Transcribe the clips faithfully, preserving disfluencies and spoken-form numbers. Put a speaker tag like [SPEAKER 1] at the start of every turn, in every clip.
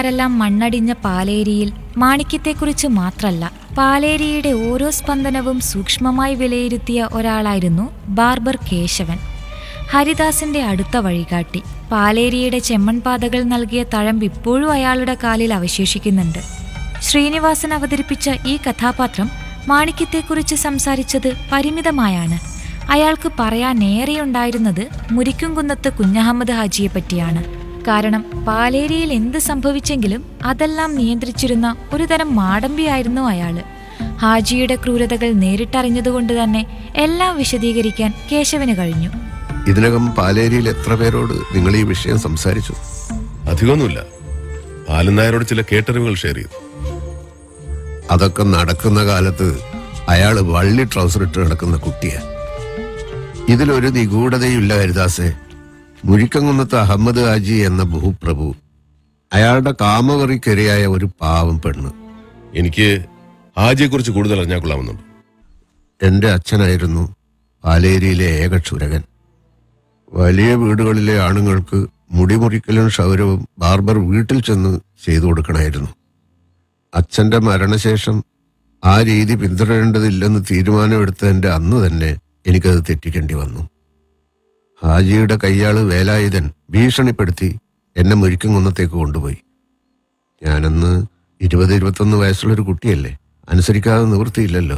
[SPEAKER 1] െല്ലാം മണ്ണടിഞ്ഞ പാലേരിയിൽ മാണിക്യത്തെക്കുറിച്ച് മാത്രല്ല, പാലേരിയുടെ ഓരോ സ്പന്ദനവും സൂക്ഷ്മമായി വിലയിരുത്തിയ ഒരാളായിരുന്നു ബാർബർ കേശവൻ. ഹരിദാസിന്റെ അടുത്ത വഴികാട്ടി. പാലേരിയുടെ ചെമ്മൺപാതകൾ നൽകിയ തഴമ്പ് ഇപ്പോഴും അയാളുടെ കാലിൽ അവശേഷിക്കുന്നുണ്ട്. ശ്രീനിവാസൻ അവതരിപ്പിച്ച ഈ കഥാപാത്രം മാണിക്യത്തെക്കുറിച്ച് സംസാരിച്ചത് പരിമിതമായാണ്. അയാൾക്ക് പറയാനേറെയുണ്ടായിരുന്നത് മുരിക്കുംകുന്നത്ത് കുഞ്ഞഹമ്മദ് ഹാജിയെ പറ്റിയാണ്. കാരണം പാലേരിയിൽ എന്ത് സംഭവിച്ചെങ്കിലും അതെല്ലാം നിയന്ത്രിച്ചിരുന്ന ഒരു തരം മാടമ്പിയായിരുന്നു അയാള്. ഹാജിയുടെ ക്രൂരതകൾ നേരിട്ടറിഞ്ഞതുകൊണ്ട് തന്നെ എല്ലാം വിശദീകരിക്കാൻ കേശവന് കഴിഞ്ഞു.
[SPEAKER 2] ഇതിനകം പാലേരിയിൽ എത്ര പേരോട് നിങ്ങൾ ഈ വിഷയം സംസാരിച്ചു?
[SPEAKER 3] അധികമൊന്നുമില്ല. പാലനായരോട് ചില കേട്ടറിവുകൾ ഷെയർ ചെയ്തു.
[SPEAKER 2] അതൊക്കെ നടക്കുന്ന കാലത്ത് അയാള് വള്ളി ട്രൗസർ ഇട്ട് നടക്കുന്ന കുട്ടിയാ. ഇതിലൊരു നിഗൂഢതയില്ല ഹരിദാസെ. മുരിക്കംകുന്നത്ത് അഹമ്മദ് ഹാജി എന്ന ഭൂപ്രഭു, അയാളുടെ കാമവറിക്കിരയായ ഒരു പാവം പെണ്ണ്.
[SPEAKER 3] എനിക്ക് ഹാജിയെ കുറിച്ച് കൂടുതൽ അറിഞ്ഞാൽ കൊള്ളാമെന്നുണ്ട്.
[SPEAKER 2] എന്റെ അച്ഛനായിരുന്നു പാലേരിയിലെ ഏക ക്ഷുരകൻ. വലിയ വീടുകളിലെ ആണുങ്ങൾക്ക് മുടിമുറിക്കലും ക്ഷൗരവും ബാർബർ വീട്ടിൽ ചെന്ന് ചെയ്തു കൊടുക്കണമായിരുന്നു. അച്ഛന്റെ മരണശേഷം ആ രീതി പിന്തുടരേണ്ടതില്ലെന്ന് തീരുമാനമെടുത്തതിന്റെ അന്ന് തന്നെ എനിക്കത് തെറ്റിക്കേണ്ടി വന്നു. ഹാജിയുടെ കയ്യാള് വേലായുധൻ ഭീഷണിപ്പെടുത്തി എന്നെ മുരിക്കുംകുന്നത്തേക്ക് കൊണ്ടുപോയി. ഞാനന്ന് ഇരുപത് ഇരുപത്തൊന്ന് വയസ്സുള്ളൊരു കുട്ടിയല്ലേ, അനുസരിക്കാതെ നിവൃത്തിയില്ലല്ലോ.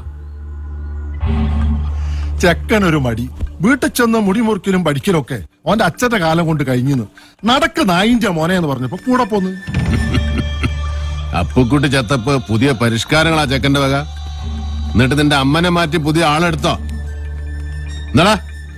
[SPEAKER 4] ചെക്കനൊരു മടി. വീട്ടിൽ ചെന്ന് മുടിമുറിക്കലും പഠിക്കലൊക്കെ അവന്റെ അച്ഛന്റെ കാലം കൊണ്ട് കഴിഞ്ഞു. നടക്ക് നായിന്റെ മോനെ എന്ന് പറഞ്ഞപ്പോ കൂടെ പോന്ന്.
[SPEAKER 5] അപ്പുക്കുട്ടി ചത്തപ്പ് പുതിയ പരിഷ്കാരങ്ങളാ ചെക്കന്റെ വക. എന്നിട്ട് നിന്റെ അമ്മനെ മാറ്റി പുതിയ ആളെടുത്തോ? എന്നാടാ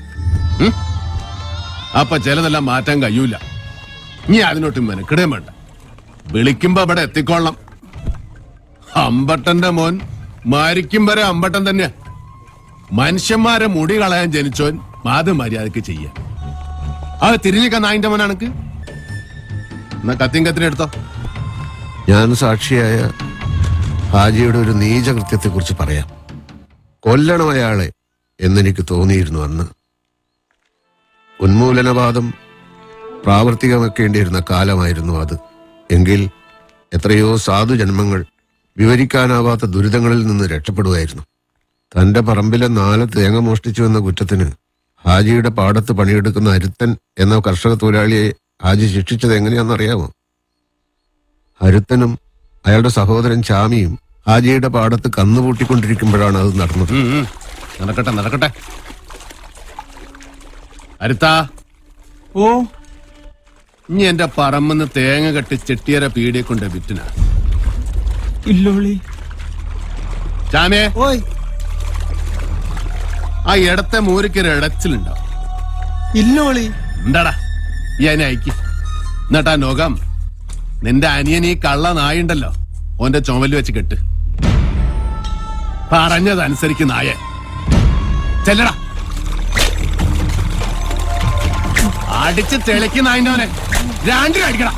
[SPEAKER 5] അപ്പൊ ചിലതെല്ലാം മാറ്റാൻ കഴിയൂല. നീ അതിനോട്ട് മെനക്കിടേം വേണ്ട. വിളിക്കുമ്പോ അവിടെ എത്തിക്കൊള്ളണം. അമ്പട്ടന്റെ മോൻ മരിക്കും വരെ അമ്പട്ടൻ തന്നെയാ. മനുഷ്യന്മാരെ മുടി കളയാൻ ജനിച്ചോൻ അത് മര്യാദക്ക് ചെയ്യാം. അത് തിരിഞ്ഞിക്കാൻ നായിന്റെ മോനാണെക്ക്. എന്നാ കത്തിയും കത്തിനും എടുത്തോ.
[SPEAKER 2] ഞാൻ സാക്ഷിയായ ഹാജിയുടെ ഒരു നീചകൃത്യത്തെ കുറിച്ച് പറയാം. കൊല്ലണം അയാളെ എന്നെനിക്ക് തോന്നിയിരുന്നു അന്ന്. ഉന്മൂലനവാദം പ്രാവർത്തികമാക്കേണ്ടിയിരുന്ന കാലമായിരുന്നു അത്. എങ്കിൽ എത്രയോ സാധുജന്മങ്ങൾ വിവരിക്കാനാവാത്ത ദുരിതങ്ങളിൽ നിന്ന് രക്ഷപ്പെടുമായിരുന്നു. തന്റെ പറമ്പിലെ നാല് തേങ്ങ മോഷ്ടിച്ചു എന്ന കുറ്റത്തിന് ഹാജിയുടെ പാടത്ത് പണിയെടുക്കുന്ന അരുത്തൻ എന്ന കർഷക തൊഴിലാളിയെ ഹാജി ശിക്ഷിച്ചത് എങ്ങനെയാണെന്നറിയാമോ? അരുത്തനും അയാളുടെ സഹോദരൻ ചാമിയും ഹാജിയുടെ പാടത്ത് കന്നുപൂട്ടിക്കൊണ്ടിരിക്കുമ്പോഴാണ് അത് നടന്നത്.
[SPEAKER 5] നടക്കട്ടെ നടക്കട്ടെ. അരുത്താ,
[SPEAKER 4] ഓ
[SPEAKER 5] ഇനി എന്റെ പറമ്പെന്ന് തേങ്ങ കെട്ടി ചെട്ടിയര പീടിയെ കൊണ്ട് വിറ്റിന.
[SPEAKER 4] ഇല്ലോളി
[SPEAKER 5] ചാമേ,
[SPEAKER 4] ഓയ്
[SPEAKER 5] ആ ഇടത്തെ മൂരിക്കൊരു ഇടച്ചിലുണ്ടാവും.
[SPEAKER 4] ഇല്ലോളി
[SPEAKER 5] എന്താടാ ഈ അതിനെ അയക്കി. എന്നിട്ടാ നോക്കാം നിന്റെ അനിയൻ ഈ കള്ള നായുണ്ടല്ലോ ഓന്റെ ചുമല് വെച്ച് കെട്ട്. പറഞ്ഞതനുസരിക്ക് നായ ചെല്ലടാ. അടിച്ച് തെളിക്കുന്ന അതിനോനെ രണ്ടിനും അടിക്കണം.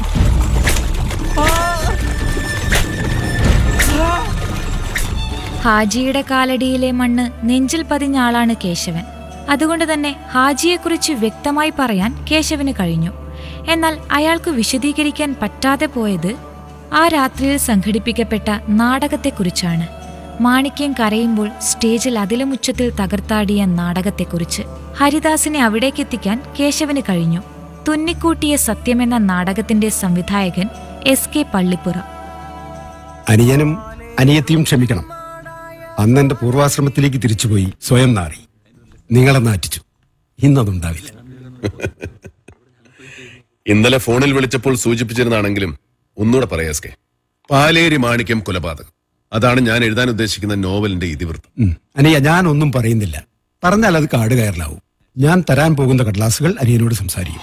[SPEAKER 1] ഹാജിയുടെ കാലടിയിലെ മണ്ണ് നെഞ്ചിൽ പതിഞ്ഞ ആളാണ് കേശവൻ. അതുകൊണ്ട് തന്നെ ഹാജിയെക്കുറിച്ച് വ്യക്തമായി പറയാൻ കേശവന് കഴിഞ്ഞു. എന്നാൽ അയാൾക്ക് വിശദീകരിക്കാൻ പറ്റാതെ പോയത് ആ രാത്രിയിൽ സംഘടിപ്പിക്കപ്പെട്ട നാടകത്തെക്കുറിച്ചാണ്. മാണിക്യം കരയുമ്പോൾ സ്റ്റേജിൽ അതിലും ഉച്ചത്തിൽ തകർത്താടിയ നാടകത്തെക്കുറിച്ച്. ഹരിദാസിനെ അവിടേക്കെത്തിക്കാൻ കേശവന് കഴിഞ്ഞു. തുന്നിക്കൂട്ടിയ സത്യമെന്ന നാടകത്തിന്റെ സംവിധായകൻ എസ് കെ പള്ളിപ്പുറം.
[SPEAKER 6] അനിയനും അനിയത്തിയും ക്ഷമിക്കണം. അന്ന് എന്റെ പൂർവാശ്രമത്തിലേക്ക് തിരിച്ചുപോയി സ്വയം നാറി നിങ്ങളെ നാറ്റിച്ചു. ഇന്നതുണ്ടാവില്ല.
[SPEAKER 3] ഇന്നലെ ഫോണിൽ വിളിച്ചപ്പോൾ സൂചിപ്പിച്ചിരുന്നാണെങ്കിലും ഒന്നുകൂടെ പറയാ എസ് കെ. പാലേരി മാണിക്യം കൊലപാതകം, അതാണ് ഞാൻ എഴുതാൻ ഉദ്ദേശിക്കുന്ന നോവലിന്റെ ഇതിവൃത്തം.
[SPEAKER 6] അനിയ, ഞാൻ ഒന്നും പറയുന്നില്ല. പറഞ്ഞാൽ അത് കാട് കയറലാവും. ഞാൻ തരാൻ പോകുന്ന കടലാസുകൾ അനിയനോട് സംസാരിക്കും.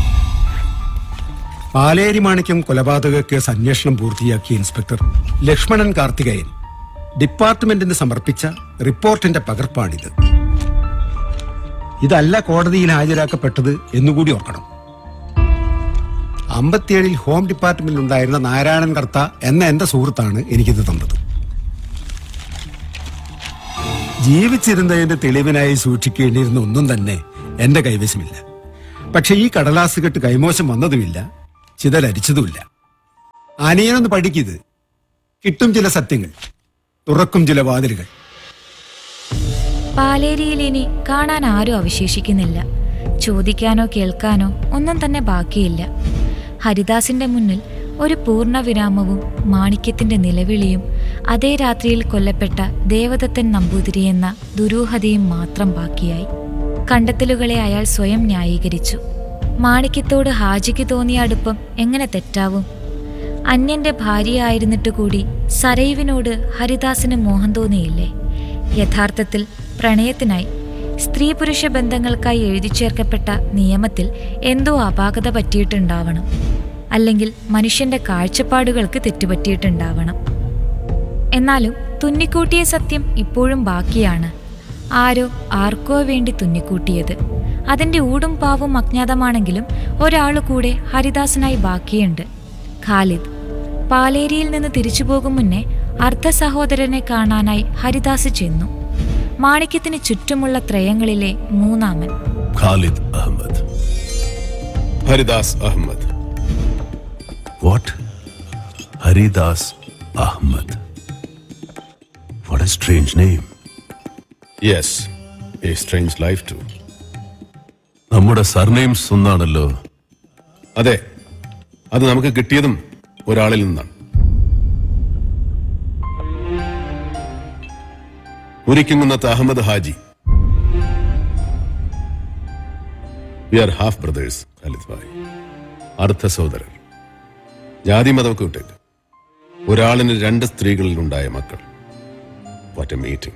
[SPEAKER 6] പാലേരി മാണിക്യം കൊലപാതക കേസ് അന്വേഷണം പൂർത്തിയാക്കിയ ഇൻസ്പെക്ടർ ലക്ഷ്മണൻ കാർത്തികേയൻ ഡിപ്പാർട്ട്മെന്റിന് സമർപ്പിച്ച റിപ്പോർട്ടിന്റെ പകർപ്പാണിത്. ഇതല്ല കോടതിയിൽ ഹാജരാക്കപ്പെട്ടത് എന്നുകൂടി ഓർക്കണം. അമ്പത്തിയേഴിൽ ഹോം ഡിപ്പാർട്ട്മെന്റിൽ ഉണ്ടായിരുന്ന നാരായണൻ കർത്ത എന്ന എന്റെ സുഹൃത്താണ് എനിക്കിത് തന്നത്. ജീവിച്ചിരുന്നതിന്റെ തെളിവിനായി സൂക്ഷിക്കേണ്ടിയിരുന്ന ഒന്നും തന്നെ എന്റെ കൈവശമില്ല. പക്ഷെ ഈ കടലാസ് കെട്ട് കൈമോശം വന്നതുമില്ല, ചിതലരിച്ചതുമില്ല. അനിയനൊന്ന് പഠിക്കിത്. കിട്ടും ചില സത്യങ്ങൾ, തുറക്കും ചില വാതിലുകൾ.
[SPEAKER 1] പാലേരിയിൽ ഇനി കാണാൻ ആരും അവശേഷിക്കുന്നില്ല. ചോദിക്കാനോ കേൾക്കാനോ ഒന്നും തന്നെ ബാക്കിയില്ല. ഹരിദാസിന്റെ മുന്നിൽ ഒരു പൂർണ്ണ വിരാമവും മാണിക്യത്തിന്റെ നിലവിളിയും അതേ രാത്രിയിൽ കൊല്ലപ്പെട്ട ദേവദത്തൻ നമ്പൂതിരി എന്ന ദുരൂഹതയും മാത്രം ബാക്കിയായി. കണ്ടെത്തലുകളെ അയാൾ സ്വയം ന്യായീകരിച്ചു. മാണിക്യത്തോട് ഹാജിക്ക് തോന്നിയ അടുപ്പം എങ്ങനെ തെറ്റാവും? അന്യന്റെ ഭാര്യയായിരുന്നിട്ട് കൂടി സരയുവിനോട് ഹരിദാസിന് മോഹം തോന്നിയില്ലേ? യഥാർത്ഥത്തിൽ പ്രണയത്തിനായി, സ്ത്രീ പുരുഷ ബന്ധങ്ങൾക്കായി എഴുതി ചേർക്കപ്പെട്ട നിയമത്തിൽ എന്തോ അപാകത പറ്റിയിട്ടുണ്ടാവണം. അല്ലെങ്കിൽ മനുഷ്യന്റെ കാഴ്ചപ്പാടുകൾക്ക് തെറ്റുപറ്റിയിട്ടുണ്ടാവണം. എന്നാലും തുന്നിക്കൂട്ടിയ സത്യം ഇപ്പോഴും ബാക്കിയാണ്. ആരോ ആർക്കോ വേണ്ടി തുന്നിക്കൂട്ടിയത്. അതിന്റെ ഊടും പാവും അജ്ഞാതമാണെങ്കിലും ഒരാളു കൂടെ ഹരിദാസനായി ബാക്കിയുണ്ട്, ഖാലിദ്. പാലേരിയിൽ നിന്ന് തിരിച്ചു പോകും മുന്നേ അർദ്ധ സഹോദരനെ കാണാനായി ഹരിദാസ് ചെന്നു. മാണിക്യത്തിന് ചുറ്റുമുള്ള ത്രയങ്ങളിലെ മൂന്നാമൻ.
[SPEAKER 3] Khalid Ahmed. Haridas Ahmed. What? Haridas Ahmed. What A strange name. Yes, A strange life to. നമ്മുടെ സർനെയിംസ് ഒന്നാണല്ലോ. അതെ, അത് നമുക്ക് കിട്ടിയതും ഒരാളിൽ നിന്നാണ്. Murikkumkunnath Ahmed Haji. V R half brothers Khalid bhai, അർദ്ധ സഹോദരർ. ജാതി മതമൊക്കെ വിട്ടേക്ക്. ഒരാളിന് രണ്ട് സ്ത്രീകളിൽ ഉണ്ടായ മക്കൾ. What A meeting.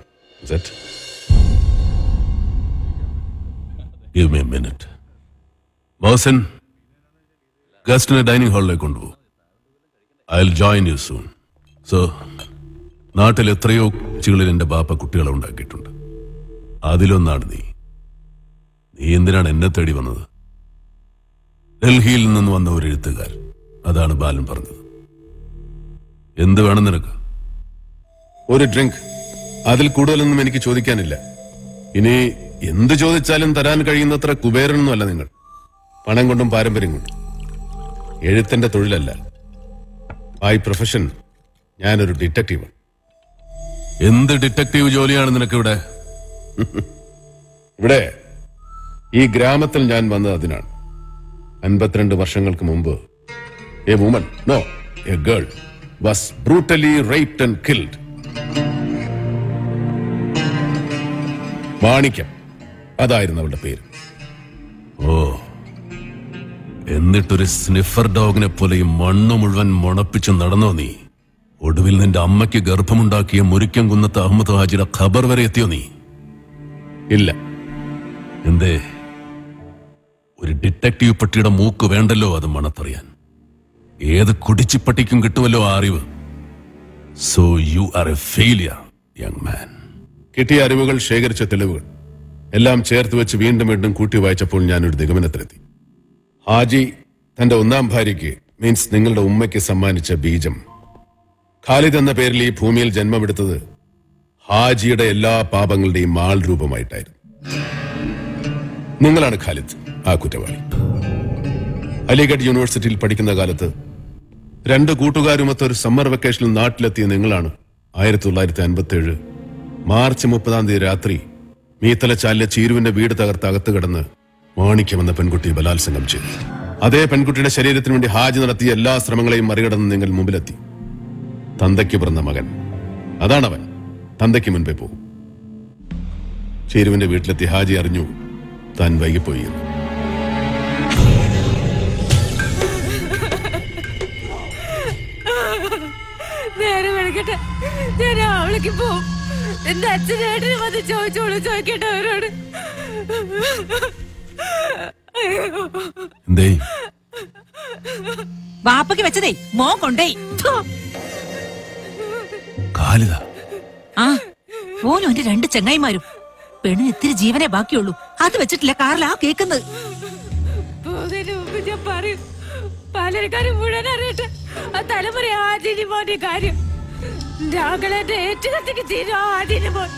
[SPEAKER 3] Give me a minute. Mohan, ഗസ്റ്റിനെ dining ഹാളിലേക്ക് കൊണ്ടുപോകും. I will join you soon. So, നാട്ടിൽ എത്രയോ കൊച്ചുകളിൽ എന്റെ ബാപ്പ കുട്ടികളെ ഉണ്ടാക്കിയിട്ടുണ്ട്. അതിലൊന്നാണ് നീ. നീ എന്തിനാണ് എന്നെ തേടി വന്നത്? ഡൽഹിയിൽ നിന്ന് വന്ന ഒരു എഴുത്തുകാർ, അതാണ് ബാലൻ പറഞ്ഞത്. എന്ത് വേണം നിനക്ക്? ഒരു ഡ്രിങ്ക്. അതിൽ കൂടുതലൊന്നും എനിക്ക് ചോദിക്കാനില്ല. ഇനി എന്ത് ചോദിച്ചാലും തരാൻ കഴിയുന്നത്ര കുബേരനൊന്നുമല്ല നിങ്ങൾ. പണം കൊണ്ടും പാരമ്പര്യം കൊണ്ടും. എഴുത്തിന്റെ തൊഴിലല്ല. ബൈ പ്രൊഫഷൻ ഞാനൊരു ഡിറ്റക്റ്റീവ്. എന്ത് ഡിറ്റക്റ്റീവ് ജോലിയാണ് നിനക്കിവിടെ? ഇവിടെ ഈ ഗ്രാമത്തിൽ ഞാൻ വന്നത് അതിനാണ്. അൻപത്തിരണ്ട് വർഷങ്ങൾക്ക് മുമ്പ് A woman, no A girl, was brutally raped and killed. മാണിക്യം, അതായിരുന്നു അവളുടെ പേര്. ഓ, എന്നിട്ടൊരു സ്നിഫർ ഡോഗിനെ പോലെ ഈ മണ്ണ് മുഴുവൻ മുണപ്പിച്ച് നടന്നോ നീ? ഒടുവിൽ നിന്റെ അമ്മയ്ക്ക് ഗർഭമുണ്ടാക്കിയ മുരിക്കുംകുന്നത്ത് അഹമ്മദ് ഹാജിയുടെ ഖബർ വരെ എത്തിയോ നീ? ഇല്ല. എന്തേ? ഒരു ഡിറ്റക്റ്റീവ് പട്ടിയുടെ മൂക്ക് വേണ്ടല്ലോ അത് മണത്തറിയാൻ. ഏത് കുടിച്ചിപ്പട്ടിക്കും കിട്ടുമല്ലോ ആ അറിവ്. So you are A failure young man. കിട്ടിയ അറിവുകൾ, ശേഖരിച്ച തെളിവുകൾ എല്ലാം ചേർത്ത് വെച്ച് വീണ്ടും വീണ്ടും കൂട്ടി വായിച്ചപ്പോൾ ഞാനൊരു നിഗമനത്തിലെത്തി. ഹാജി തന്റെ ഒന്നാം ഭാര്യയ്ക്ക്, മീൻസ് നിങ്ങളുടെ ഉമ്മയ്ക്ക് സമ്മാനിച്ച ബീജം, ഖാലിദ് എന്ന പേരിൽ ഈ ഭൂമിയിൽ ജന്മമെടുത്തത് ഹാജിയുടെ എല്ലാ പാപങ്ങളുടെയും ആൾ രൂപമായിട്ടായിരുന്നു. നിങ്ങളാണ് ഖാലിദ്, ആ കുറ്റവാളി. അലിഗഡ് യൂണിവേഴ്സിറ്റിയിൽ പഠിക്കുന്ന കാലത്ത് രണ്ട് കൂട്ടുകാരുമൊത്ത് ഒരു സമ്മർ വെക്കേഷനിൽ നാട്ടിലെത്തിയ നിങ്ങളാണ് ആയിരത്തി തൊള്ളായിരത്തി അൻപത്തി ഏഴ് മാർച്ച് മുപ്പതാം തീയതി രാത്രി മീത്തലച്ചാലിലെ ചീരുവിന്റെ വീട് തകർത്ത് അകത്ത് കിടന്ന് മാണിക്യം എന്ന പെൺകുട്ടിയെ ബലാത്സംഗം ചെയ്തു. അതേ പെൺകുട്ടിയുടെ ശരീരത്തിന് വേണ്ടി ഹാജി നടത്തിയ എല്ലാ ശ്രമങ്ങളെയും മറികടന്ന് നിങ്ങൾ മുമ്പിലെത്തി. തന്തയ്ക്ക് പിറന്ന മകൻ, അതാണവൻ. തന്തയ്ക്ക് മുൻപേ പോകും. ചീരുവിന്റെ വീട്ടിലെത്തി ഹാജി അറിഞ്ഞു താൻ വൈകിപ്പോയി എന്ന്.
[SPEAKER 7] നേരെ വിളിക്കട്ടെ, ഞാൻ രാവിലേക്ക് പോവും. എന്റെ അച്ഛനേട്ടന് വന്ന് ചോദിച്ചോളൂ, ചോദിക്കട്ടെ അവരോട്.
[SPEAKER 8] വാപ്പയ്ക്ക് വെച്ചതേ മോൻ കൊണ്ടേ. ആ ഓനും എന്റെ രണ്ട് ചെങ്ങായിമാരും. പെണ്ണിന് ഇത്തിരി ജീവനെ ബാക്കിയുള്ളൂ. അത് വെച്ചിട്ടില്ല കാറിലാ കേക്കുന്നത്.
[SPEAKER 7] ഞാൻ പറയും, പാലക്കാര് മുഴുവൻ അറിയട്ടെ ആ തലമുറ ആദ്യ മോന്റെ കാര്യം. രാഗളന്റെ ഏറ്റുകത്തിക്ക് തീരും ആദ്യ മോൻ.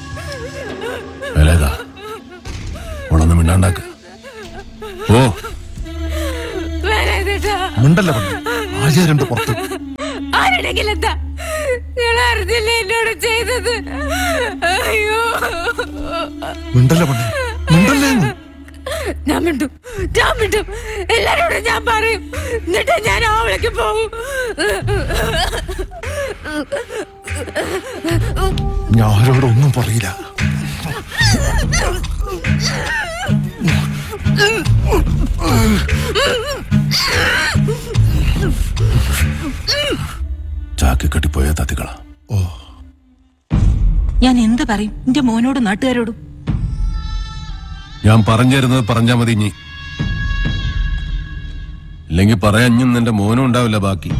[SPEAKER 4] മിണ്ടല്ല, ആചാര്യന്റെ പുറത്ത്
[SPEAKER 7] വേണമെങ്കിൽ എന്താ? ഞാൻ അറിഞ്ഞില്ല എന്നോട് ചെയ്തത്. അയ്യോ,
[SPEAKER 4] മിണ്ടല്ലേ പെണ്ണെ, മിണ്ടല്ലേ എന്ന്.
[SPEAKER 7] ഞാൻ മിണ്ടും, ഞാൻ മിണ്ടും, എല്ലാരോടും ഞാൻ പറയും. എന്നിട്ട് ഞാൻ അവളേക്ക് പോകും.
[SPEAKER 4] ഞാൻ ആരോടൊന്നും പറയില്ല.
[SPEAKER 3] ചാക്കി കെട്ടിപ്പോയ തത്തികള.
[SPEAKER 4] ഓ,
[SPEAKER 8] ഞാൻ എന്ത് പറയും എന്റെ മോനോടും നാട്ടുകാരോടും?
[SPEAKER 3] ഞാൻ പറഞ്ഞിരുന്നത് പറഞ്ഞാ മതി. ഇനി ഇല്ലെങ്കിൽ പറയാഞ്ഞും നിന്റെ മോനും ഉണ്ടാവില്ല ബാക്കി.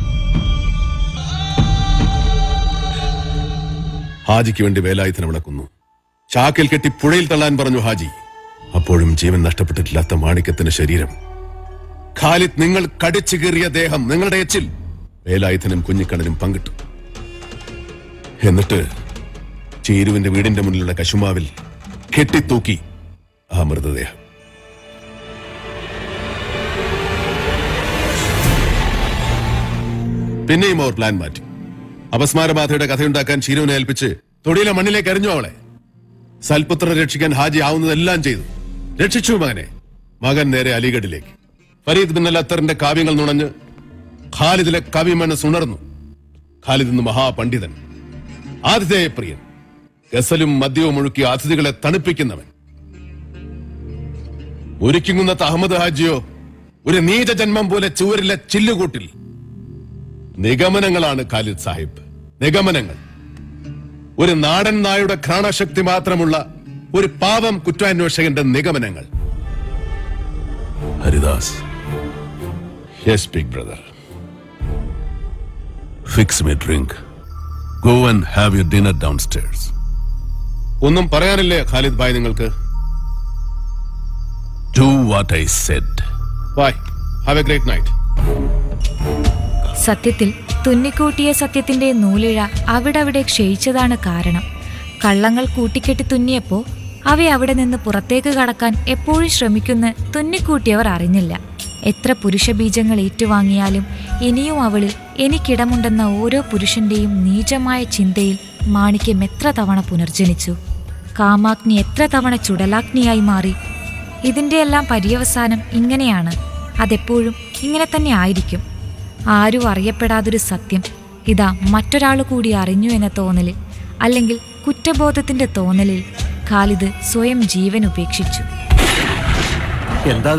[SPEAKER 3] ഹാജിക്ക് വേണ്ടി വേലായുധനെ വിളക്കുന്നു. ചാക്കിൽ കെട്ടി പുഴയിൽ തള്ളാൻ പറഞ്ഞു ഹാജി. അപ്പോഴും ജീവൻ നഷ്ടപ്പെട്ടിട്ടില്ലാത്ത മാണിക്യത്തിന്റെ ശരീരം. ഖാലിദ് നിങ്ങൾ കടിച്ചു കീറിയ ദേഹം നിങ്ങളുടെ എച്ചിൽ വേലായുധനും കുഞ്ഞിക്കണ്ണനും പങ്കിട്ടു. എന്നിട്ട് ചേരുവിന്റെ വീടിന്റെ മുന്നിലുള്ള കശുമാവിൽ കെട്ടിത്തൂക്കി ആ മൃതദേഹം. പിന്നെയും അവർ പ്ലാൻ മാറ്റി. അപസ്മാരബാധയുടെ കഥയുണ്ടാക്കാൻ ചീരുവിനെ ഏൽപ്പിച്ച് തൊടിയിലെ മണ്ണിലേക്ക് എറിഞ്ഞു അവളെ. സൽപുത്രനെ രക്ഷിക്കാൻ ഹാജി ആവുന്നതെല്ലാം ചെയ്തു. രക്ഷിച്ചു മകനെ. മകൻ നേരെ അലിഗഡിലേക്ക്. ഫരീദ് ബിൻ അൽ അത്തറിന്റെ കാവ്യങ്ങൾ നുണഞ്ഞ് ഖാലിദിലെ കവിമനസ് ഉണർന്നു. ഖാലിദ് ഇന്ന് മഹാപണ്ഡിതൻ, ആതിഥേയപ്രിയൻ, ഗസലും മദ്യവും ഒഴുക്കി അതിഥികളെ തണുപ്പിക്കുന്നവൻ. ഒരുക്കിങ്ങുന്നത്ത് അഹമ്മദ് ഹാജിയോ ഒരു നീചജന്മം പോലെ ചുവരിലെ ചില്ലുകൂട്ടിൽ. നിഗമനങ്ങളാണ് ഖാലിദ് സാഹിബ്, നിഗമനങ്ങൾ. ഒരു നാടൻ നായുടെ ഘ്രാണശക്തി മാത്രമുള്ള ഒരു പാവം കുറ്റാന്വേഷകന്റെ നിഗമനങ്ങൾ. Haridas, yes big brother. Fix me drink. Go and have your dinner down stairs. ഒന്നും പറയാനില്ലേ ഖാലിദ് ഭായ് നിങ്ങൾക്ക്? Do what I said. By. Have A great night.
[SPEAKER 1] സത്യത്തിൽ തുന്നിക്കൂട്ടിയ സത്യത്തിന്റെ നൂലിഴ അവിടവിടെ ക്ഷയിച്ചതാണ് കാരണം. കള്ളങ്ങൾ കൂട്ടിക്കെട്ടി തുന്നിയപ്പോ അവയെ അവിടെ നിന്ന് പുറത്തേക്ക് കടക്കാൻ എപ്പോഴും ശ്രമിക്കുന്ന തുന്നിക്കൂട്ടിയവർ അറിഞ്ഞില്ല. എത്ര പുരുഷബീജങ്ങൾ ഏറ്റുവാങ്ങിയാലും ഇനിയും അവളിൽ എനിക്കിടമുണ്ടെന്ന ഓരോ പുരുഷന്റെയും നീചമായ ചിന്തയിൽ മാണിക്യം എത്ര തവണ പുനർജനിച്ചു. കാമാഗ്നി എത്ര തവണ ചുടലാഗ്നിയായി മാറി. ഇതിന്റെയെല്ലാം പര്യവസാനം ഇങ്ങനെയാണ്. അതെപ്പോഴും ഇങ്ങനെ തന്നെ ആയിരിക്കും. ആരും അറിയപ്പെടാതൊരു സത്യം ഇതാ മറ്റൊരാൾ കൂടി അറിഞ്ഞു എന്ന തോന്നലിൽ, അല്ലെങ്കിൽ കുറ്റബോധത്തിന്റെ തോന്നലിൽ ഖാലിദ് സ്വയം ജീവൻ ഉപേക്ഷിച്ചു.
[SPEAKER 9] എന്താ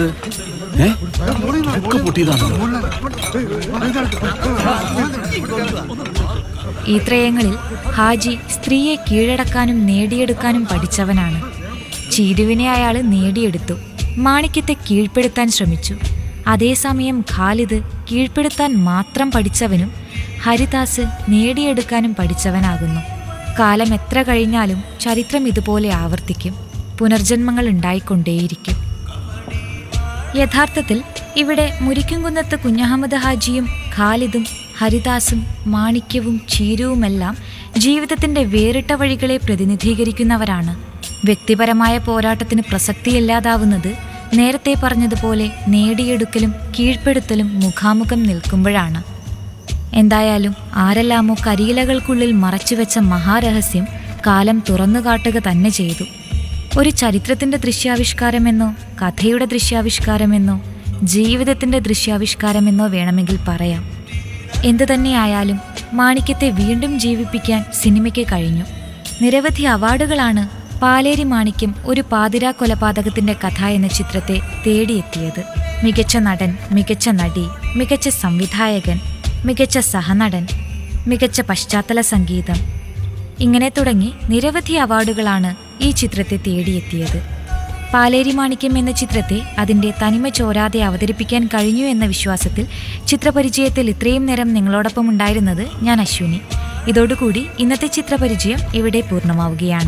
[SPEAKER 1] ഈ ത്രയങ്ങളിൽ ഹാജി സ്ത്രീയെ കീഴടക്കാനും നേടിയെടുക്കാനും പഠിച്ചവനാണ്. ചീരുവിനെ അയാൾ നേടിയെടുത്തു, മാണിക്യത്തെ കീഴ്പ്പെടുത്താൻ ശ്രമിച്ചു. അതേസമയം ഖാലിദ് കീഴ്പ്പെടുത്താൻ മാത്രം പഠിച്ചവനും ഹരിദാസ് നേടിയെടുക്കാനും പഠിച്ചവനാകുന്നു. കാലം എത്ര കഴിഞ്ഞാലും ചരിത്രം ഇതുപോലെ ആവർത്തിക്കും. പുനർജന്മങ്ങൾ ഉണ്ടായിക്കൊണ്ടേയിരിക്കും. യഥാർത്ഥത്തിൽ ഇവിടെ മുരിക്കുംകുന്നത്ത് കുഞ്ഞഹമ്മദ് ഹാജിയും ഖാലിദും ഹരിദാസും മാണിക്യവും ചീരുവുമെല്ലാം ജീവിതത്തിന്റെ വേറിട്ട വഴികളെ പ്രതിനിധീകരിക്കുന്നവരാണ്. വ്യക്തിപരമായ പോരാട്ടത്തിന് പ്രസക്തിയില്ലാതാവുന്നത് നേരത്തെ പറഞ്ഞതുപോലെ നേടിയെടുക്കലും കീഴ്പ്പെടുത്തലും മുഖാമുഖം നിൽക്കുമ്പോഴാണ്. എന്തായാലും ആരെല്ലാമോ കരിയിലകൾക്കുള്ളിൽ മറച്ചുവെച്ച മഹാരഹസ്യം കാലം തുറന്നുകാട്ടുക തന്നെ ചെയ്തു. ഒരു ചരിത്രത്തിന്റെ ദൃശ്യാവിഷ്കാരമെന്നോ കഥയുടെ ദൃശ്യാവിഷ്കാരമെന്നോ ജീവിതത്തിന്റെ ദൃശ്യാവിഷ്കാരമെന്നോ വേണമെങ്കിൽ പറയാം. എന്തു തന്നെയായാലും മാണിക്യത്തെ വീണ്ടും ജീവിപ്പിക്കാൻ സിനിമയ്ക്ക് കഴിഞ്ഞു. നിരവധി അവാർഡുകളാണ് പാലേരി മാണിക്യം ഒരു പാതിരാ കൊലപാതകത്തിന്റെ കഥ എന്ന ചിത്രത്തെ തേടിയെത്തിയത്. മികച്ച നടൻ, മികച്ച നടി, മികച്ച സംവിധായകൻ, മികച്ച സഹനടൻ, മികച്ച പശ്ചാത്തല സംഗീതം, ഇങ്ങനെ തുടങ്ങി നിരവധി അവാർഡുകളാണ് ഈ ചിത്രത്തെ തേടിയെത്തിയത്. പാലേരി മാണിക്യം എന്ന ചിത്രത്തെ അതിൻ്റെ തനിമ ചോരാതെ അവതരിപ്പിക്കാൻ കഴിഞ്ഞു എന്ന വിശ്വാസത്തിൽ ചിത്രപരിചയത്തിൽ ഇത്രയും നേരം നിങ്ങളോടൊപ്പം ഉണ്ടായിരുന്നത് ഞാൻ അശ്വിനി. ഇതോടുകൂടി ഇന്നത്തെ ചിത്രപരിചയം ഇവിടെ പൂർണ്ണമാവുകയാണ്.